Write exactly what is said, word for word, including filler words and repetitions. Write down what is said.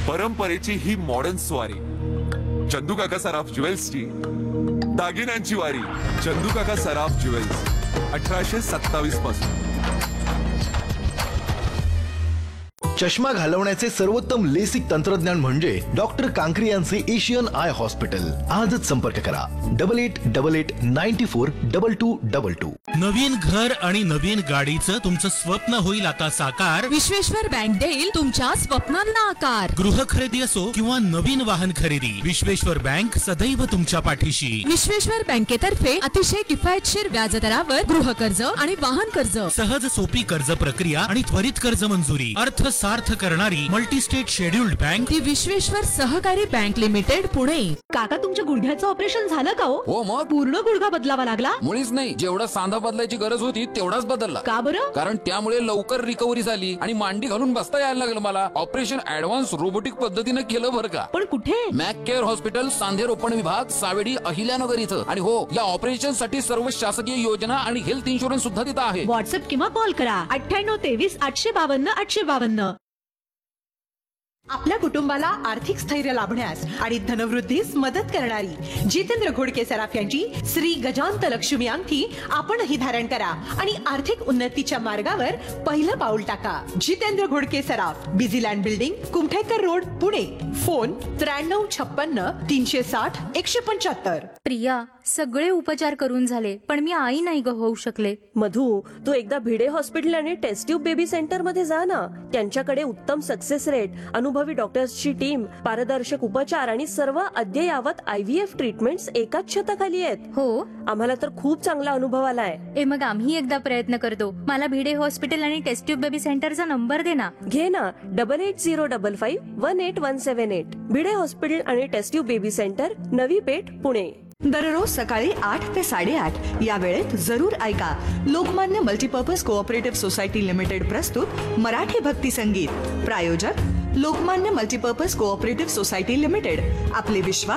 परंपरेची ही मॉडर्न स्वारी, चंदू काका सराफ ज्वेल्सची दागिन्यांची वारी. चंदू काका सराफ ज्वेल्स, अठराशे सत्तावीस पासून. चष्मा घालवण्याचे सर्वोत्तम लेसिक तंत्रज्ञान म्हणजे डॉक्टर कांकरी यांचे एशियन आय हॉस्पिटल. आजच संपर्क करा double eight double eight ninety four double two double two. नवीन घर आणि नवीन गाडीचं तुमचं स्वप्न होईल आता साकार. विश्वेश्वर बँक देईल तुमच्या स्वप्नांना आकार. गृह खरेदी असो किंवा नवीन वाहन खरेदी, विश्वेश्वर बँक सदैव तुमच्या पाठीशी. विश्वेश्वर बँकेतर्फे अतिशय किफायतशीर व्याजदरावर गृह कर्ज आणि वाहन कर्ज, सहज सोपी कर्ज प्रक्रिया आणि त्वरित कर्ज मंजुरी. अर्थ सार्थ करणारी मल्टी स्टेट शेड्युल्ड बँक ती विश्वेश्वर सहकारी बँक लिमिटेड, पुणे. काका, तुमच्या गुडघ्याचं ऑपरेशन झालं का हो? हो मग पूर्ण गुडघा बदलावा लागला? मुळीच नाही, जेवढा सांधा बदलायची गरज होती तेवढाच बदलला. का बरं? कारण त्यामुळे लवकर रिकव्हरी झाली आणि मांडी घालून बसता यायला लागलं मला. ऑपरेशन ऍडव्हान्स रोबोटिक पद्धतीने केलं बरं का. पण कुठे? मॅक केअर हॉस्पिटल, सांधे रोपण विभाग, सावेडी, अहिल्यानगर इथं. आणि हो, या ऑपरेशन साठी सर्व शासकीय योजना आणि हेल्थ इन्शुरन्स सुद्धा तिथं आहे. व्हॉट्सअप किंवा कॉल करा अठ्ठ्याण्णव तेवीस आठशे बावन्न आठशे बावन्न. आपल्या कुटुंबाला आर्थिक स्थैर्य लाभण्यास आणि धनवृद्धीस मदत करणारी जितेंद्र घोडके सराफ यांची श्री गजांत लक्ष्मी अंगठी आपणही धारण करा आणि आर्थिक उन्नतीच्या मार्गावर पहिलं पाऊल टाका. जितेंद्र घोडके सराफ, Busyland building, Kumthekar road, Pune. Phone त्र्याण्णव छप्पन्न तीनशे साठ एकशे पंच्याहत्तर. प्रिया, सगळे उपचार करून झाले पण मी आई नाही ग होऊ शकले. मधु, तू एकदा भिडे हॉस्पिटल आणि टेस्ट ट्यूब बेबी सेंटर मध्ये जा ना. त्यांच्याकडे उत्तम सक्सेस रेट, अनुभवी डॉक्टर्सची टीम, पारदर्शक उपचार आणि सर्व अद्ययावत आय व्ही एफ ट्रीटमेंट्स एकाच छताखाली आहेत. हो, आम्हाला तर खूप चांगला अनुभव आलाय. ए मग आम्ही एकदा प्रयत्न करतो. मला भिडे हॉस्पिटल आणि टेस्ट ट्यूब बेबी सेंटरचा नंबर दे ना. घे ना, double eight zero double five one eight one seven eight. Bhide hospital आणि taste tube baby centre, Navi Peth, Pune. दररोज सकाळी आठ ते साडेआठ या वेळेत जरूर ऐका Lokmanya multipurpose cooperative society limited प्रस्तुत मराठी भक्ती संगीत. प्रायोजक Lokmanya multipurpose cooperative society limited. आपले विश्वास